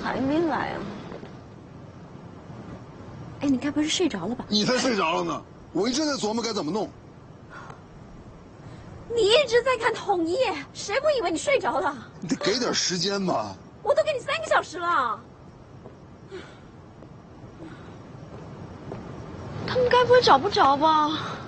还没来啊？哎，你该不是睡着了吧？ 你才睡着了呢！我一直在琢磨该怎么弄。 你一直在看统一，谁会以为你睡着了？ 你得给点时间吧。 我都给你3个小时了。他们该不会找不着吧？